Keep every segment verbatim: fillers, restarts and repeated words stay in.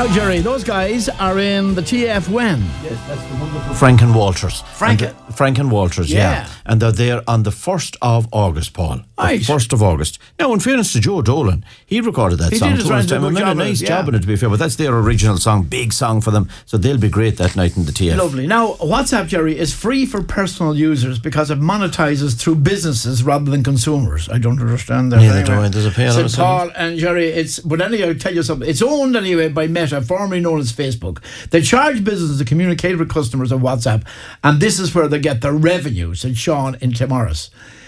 Now, Jerry, those guys are in the T F when? Yes, that's the wonderful Frank and Walters. Frank and the, Frank and Walters, yeah. Yeah. And they're there on the first of August, Paul. Right. The first of August. Now, in fairness to Joe Dolan, he recorded that He song did his two right, time. did a And good made a job of nice it, job yeah. in it, to be fair, but that's their original song, big song for them. So they'll be great that night in the T F. Lovely. Now, WhatsApp, Jerry, is free for personal users because it monetizes through businesses rather than consumers. I don't understand that. Neither anyway. do I. There's a pair of So us, Paul and Jerry, it's but anyway, I'll tell you something. It's owned anyway by Meta, formerly known as Facebook. They charge businesses to communicate with customers on WhatsApp, and this is where they get their revenue, said Sean in Timorous.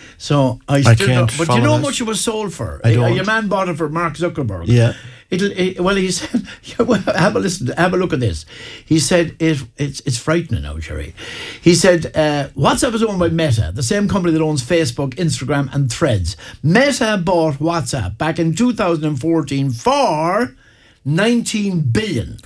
So I still I can't don't, but do you follow know how this. much it was sold for? I A- don't. Your man bought it for Mark Zuckerberg. Yeah. It'll, it, well, he said, well, have a listen, have a look at this. He said it, it's it's frightening now, Jerry. He said uh, WhatsApp is owned by Meta, the same company that owns Facebook, Instagram, and Threads. Meta bought WhatsApp back in two thousand fourteen for nineteen billion.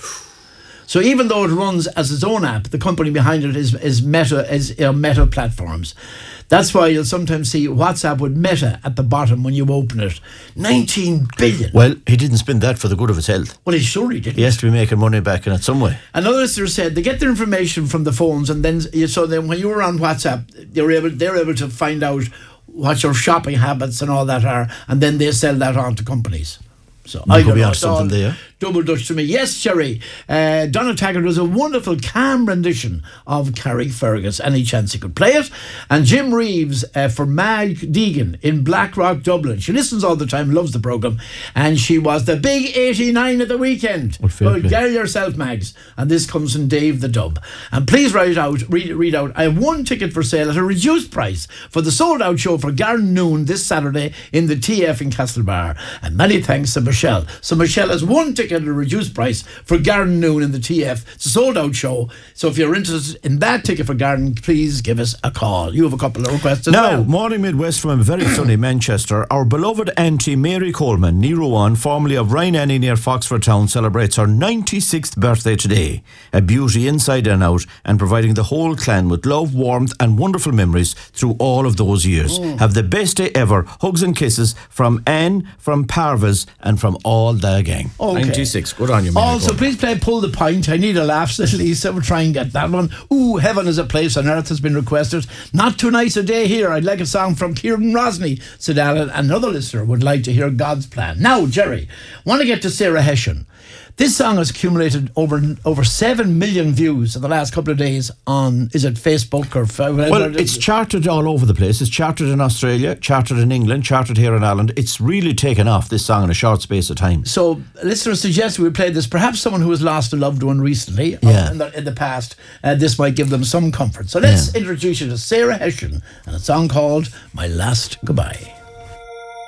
So even though it runs as its own app, the company behind it is is Meta is uh, Meta Platforms. That's why you'll sometimes see WhatsApp with Meta at the bottom when you open it. nineteen billion. Well, he didn't spend that for the good of his health. Well, he surely didn't. He has to be making money back in it some way. Another listener said they get their information from the phones, and then so then when you were on WhatsApp, they're able they're able to find out what your shopping habits and all that are, and then they sell that on to companies. So You I could don't be know. on It's something all there. double Dutch to me. Yes, Sherry. Uh, Donna Taggart was a wonderful, calm rendition of Carrie Fergus. Any chance he could play it? And Jim Reeves uh, for Mag Deegan in Blackrock, Dublin. She listens all the time, loves the programme, and she was the big eighty-nine at the weekend. Well, fair Well, play. get yourself, Mags. And this comes from Dave the Dub. And please write out, read, read out, I have one ticket for sale at a reduced price for the sold-out show for Garden Noon this Saturday in the T F in Castlebar. And many thanks to Michelle. So Michelle has one ticket at a reduced price for Garden Noon in the T F. It's a sold-out show. So if you're interested in that ticket for Garden, please give us a call. You have a couple of requests as Now, well. morning Midwest from a very sunny Manchester. Our beloved auntie Mary Coleman, Nero One, formerly of Ryan Annie near Foxford Town, celebrates her ninety-sixth birthday today. A beauty inside and out, and providing the whole clan with love, warmth, and wonderful memories through all of those years. Mm. Have the best day ever. Hugs and kisses from Anne, from Parvas, and from all the gang. Okay. ninety-six. Good on you, Mary Also, Coleman. please play Pull the Pint. I need a laugh, Lisa. We'll try and get that one. Ooh, Heaven is a Place on Earth has been requested. Not Too Nice a Day Here. I'd like a song from Kieran Rosny, said Alan. Another listener would like to hear God's Plan. Now, Jerry, want to get to Sarah Hessian. This song has accumulated over over seven million views in the last couple of days on, is it Facebook or... Well, it's charted all over the place. It's charted in Australia, charted in England, charted here in Ireland. It's really taken off, this song, in a short space of time. So, listeners suggest we play this. Perhaps someone who has lost a loved one recently, Yeah. or in, the, in the past, uh, this might give them some comfort. So let's introduce you to Sarah Hessian and a song called My Last Goodbye.